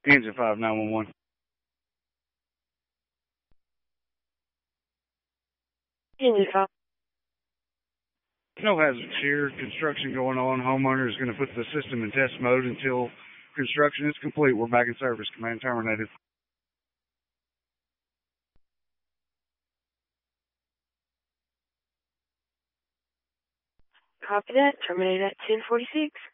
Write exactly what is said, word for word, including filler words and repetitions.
Engine five nine one one. Engine five. No hazards here. Construction going on. Homeowner is going to put the system in test mode until construction is complete. We're back in service. Command terminated. Copy that. Terminated at ten forty-six.